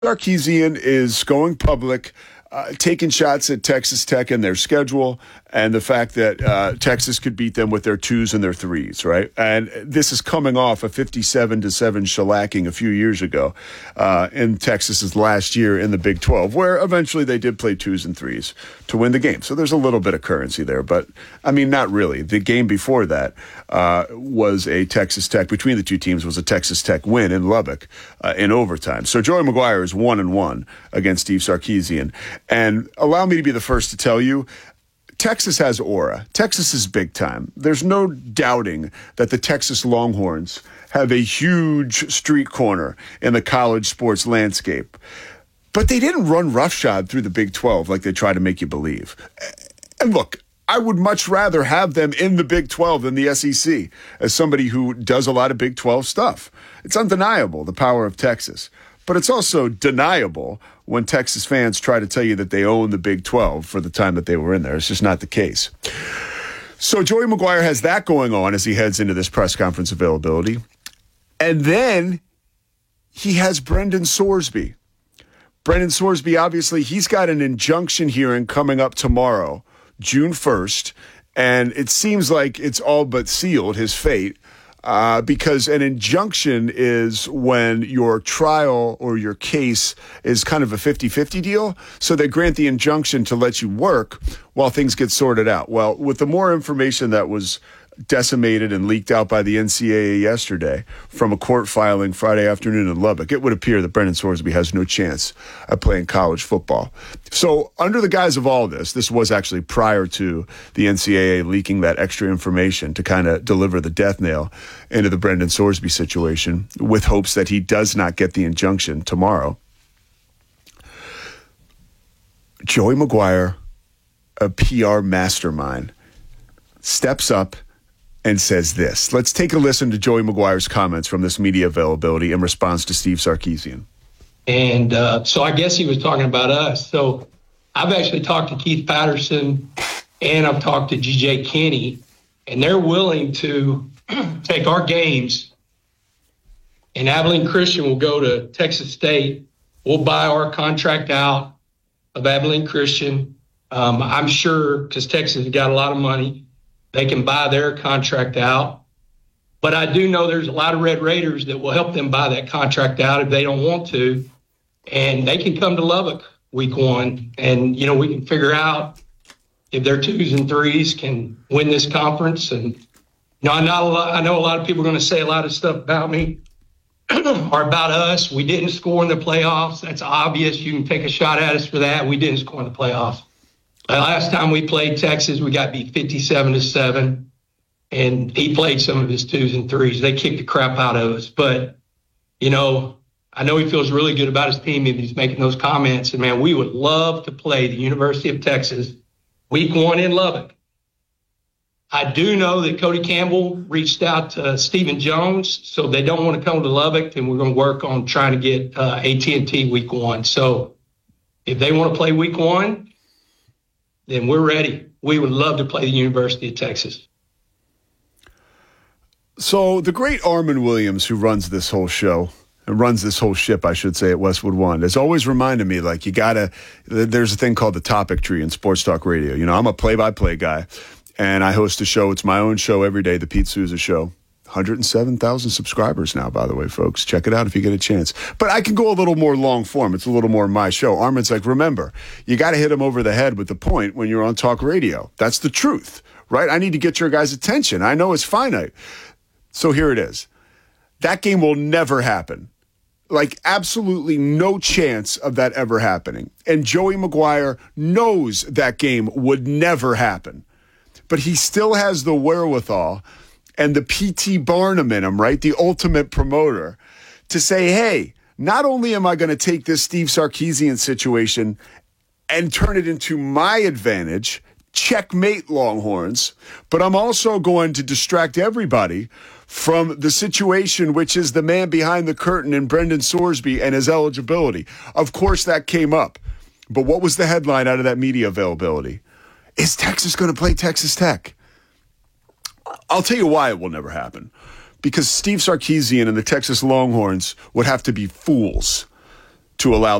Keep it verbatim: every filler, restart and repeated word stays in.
Sarkisian is going public, uh, taking shots at Texas Tech and their schedule and the fact that uh, Texas could beat them with their twos and their threes, right? And this is coming off a fifty-seven to seven shellacking a few years ago uh, in Texas's last year in the Big twelve, where eventually they did play twos and threes to win the game. So there's a little bit of currency there, but I mean, not really. The game before that uh, was a Texas Tech, between the two teams, was a Texas Tech win in Lubbock uh, in overtime. So Joey McGuire is one and one against Steve Sarkisian. And allow me to be the first to tell you, Texas has aura. Texas is big time. There's no doubting that the Texas Longhorns have a huge street corner in the college sports landscape. But they didn't run roughshod through the Big twelve like they try to make you believe. And look, I would much rather have them in the Big twelve than the S E C, as somebody who does a lot of Big twelve stuff. It's undeniable, the power of Texas. But it's also deniable when Texas fans try to tell you that they own the Big twelve for the time that they were in there. It's just not the case. So Joey McGuire has that going on as he heads into this press conference availability. And then he has Brendan Sorsby. Brendan Sorsby, obviously, he's got an injunction hearing coming up tomorrow, June first. And it seems like it's all but sealed, his fate. Uh, because an injunction is when your trial or your case is kind of a fifty-fifty deal. So they grant the injunction to let you work while things get sorted out. Well, with the more information that was decimated and leaked out by the N C double A yesterday from a court filing Friday afternoon in Lubbock, it would appear that Brendan Sorsby has no chance at playing college football. So under the guise of all this, this was actually prior to the N C double A leaking that extra information to kind of deliver the death nail into the Brendan Sorsby situation with hopes that he does not get the injunction tomorrow. Joey McGuire, a P R mastermind, steps up and says this. Let's take a listen to Joey McGuire's comments from this media availability in response to Steve Sarkisian. And uh, so I guess he was talking about us. So I've actually talked to Keith Patterson and I've talked to G J Kinney, and they're willing to take our games, and Abilene Christian will go to Texas State. We'll buy our contract out of Abilene Christian. Um, I'm sure, because Texas has got a lot of money, they can buy their contract out. But I do know there's a lot of Red Raiders that will help them buy that contract out if they don't want to. And they can come to Lubbock week one. And, you know, we can figure out if their twos and threes can win this conference. And, you know, I know a lot, I know a lot of people are going to say a lot of stuff about me or about us. We didn't score in the playoffs. That's obvious. You can take a shot at us for that. We didn't score in the playoffs. Last time we played Texas, we got beat fifty-seven to seven, and he played some of his twos and threes. They kicked the crap out of us. But, you know, I know he feels really good about his team if he's making those comments. And, man, we would love to play the University of Texas week one in Lubbock. I do know that Cody Campbell reached out to Stephen Jones, so they don't want to come to Lubbock, and we're going to work on trying to get uh, A T and T week one. So if they want to play week one, then we're ready. We would love to play the University of Texas. So the great Armin Williams, who runs this whole show, and runs this whole ship, I should say, at Westwood One, has always reminded me, like, you got to, there's a thing called the topic tree in sports talk radio. You know, I'm a play-by-play guy, and I host a show. It's my own show every day, the Pete Souza Show. one hundred seven thousand subscribers now, by the way, folks. Check it out if you get a chance. But I can go a little more long form. It's a little more my show. Armin's like, remember, you got to hit him over the head with the point when you're on talk radio. That's the truth, right? I need to get your guys' attention. I know it's finite. So here it is. That game will never happen. Like, absolutely no chance of that ever happening. And Joey McGuire knows that game would never happen. But he still has the wherewithal and the P T Barnum in him, right? The ultimate promoter, to say, hey, not only am I going to take this Steve Sarkisian situation and turn it into my advantage, checkmate Longhorns, but I'm also going to distract everybody from the situation, which is the man behind the curtain in Brendan Sorsby and his eligibility. Of course, that came up. But what was the headline out of that media availability? Is Texas going to play Texas Tech? I'll tell you why it will never happen. Because Steve Sarkisian and the Texas Longhorns would have to be fools to allow